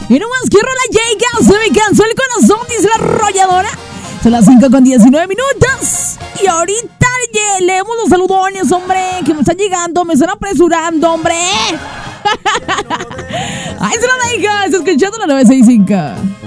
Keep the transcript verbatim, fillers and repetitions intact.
Y no más quiero la llega, se me cansó el corazón, dice la arrolladora. Son las cinco con diecinueve minutos. Y ahorita leemos los saludones, hombre, que me están llegando, me están apresurando, hombre. Ahí se la deja, está escuchando la nueve seis cinco.